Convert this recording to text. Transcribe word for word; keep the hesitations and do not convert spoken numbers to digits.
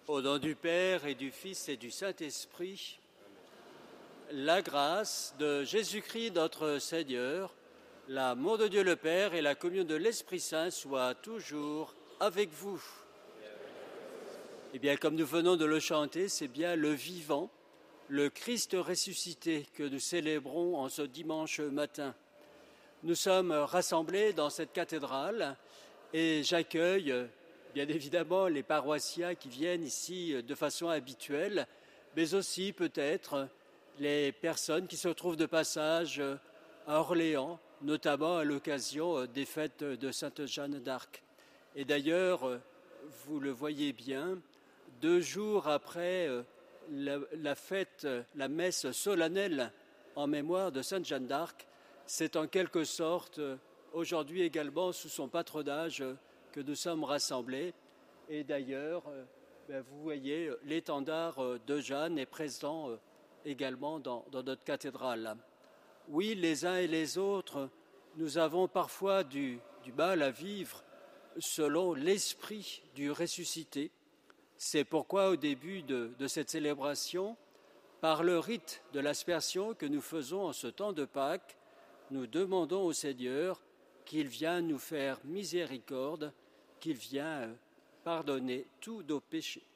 Au nom du Père et du Fils et du Saint-Esprit, la grâce de Jésus-Christ notre Seigneur, l'amour de Dieu le Père et la communion de l'Esprit Saint soient toujours avec vous. Eh bien, comme nous venons de le chanter, c'est bien le vivant, le Christ ressuscité que nous célébrons en ce dimanche matin. Nous sommes rassemblés dans cette cathédrale et j'accueille bien évidemment les paroissiens qui viennent ici de façon habituelle, mais aussi peut-être les personnes qui se trouvent de passage à Orléans, notamment à l'occasion des fêtes de Sainte Jeanne d'Arc. Et d'ailleurs, vous le voyez bien, deux jours après la, la fête, la messe solennelle en mémoire de Sainte Jeanne d'Arc, c'est en quelque sorte aujourd'hui également sous son patronage que nous sommes rassemblés. Et d'ailleurs, ben vous voyez, l'étendard de Jeanne est présent également dans, dans notre cathédrale. Oui, les uns et les autres, nous avons parfois du, du mal à vivre selon l'esprit du ressuscité. C'est pourquoi au début de, de cette célébration, par le rite de l'aspersion que nous faisons en ce temps de Pâques, nous demandons au Seigneur qu'il vienne nous faire miséricorde, qu'il vienne pardonner tous nos péchés.